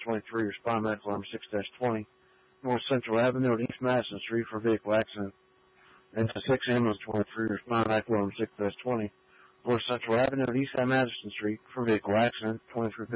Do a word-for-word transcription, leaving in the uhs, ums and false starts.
twenty-three, respond medical number six dash twenty. North Central Avenue at East Madison Street for vehicle accident. And to six ambulance twenty-three, respond medical number six dash twenty. North Central Avenue at East Madison Street for vehicle accident. twenty-three